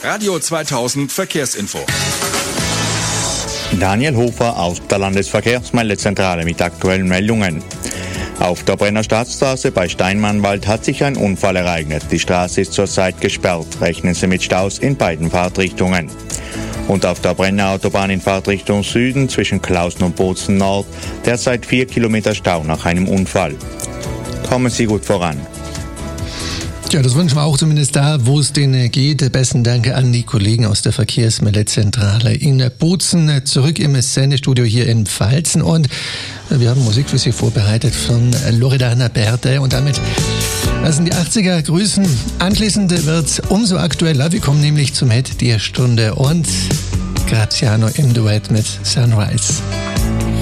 Radio 2000 Verkehrsinfo. Daniel Hofer aus der Landesverkehrsmeldezentrale mit aktuellen Meldungen. Auf der Brenner Staatsstraße bei Steinmannwald hat sich ein Unfall ereignet. Die Straße ist zurzeit gesperrt. Rechnen Sie mit Staus in beiden Fahrtrichtungen. Und auf der Brenner Autobahn in Fahrtrichtung Süden zwischen Klausen und Bozen Nord derzeit 4 Kilometer Stau nach einem Unfall. Kommen Sie gut voran. Ja, das wünschen wir auch zumindest da, wo es denen geht. Besten Dank an die Kollegen aus der Verkehrsmeldezentrale in Bozen. Zurück im Sendestudio hier in Pfalzen. Und wir haben Musik für Sie vorbereitet von Loredana Berthe. Und damit lassen die 80er grüßen. Anschließend wird es umso aktueller. Wir kommen nämlich zum Hit der Stunde und Graziano im Duett mit Sunrise.